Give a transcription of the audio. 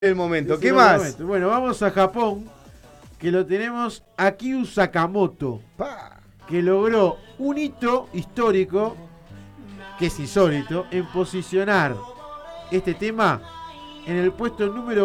el momento. ¿Qué más? Bueno, vamos a Japón, que lo tenemos Akiu Sakamoto, que logró un hito histórico, que es insólito, en posicionar este tema en el puesto número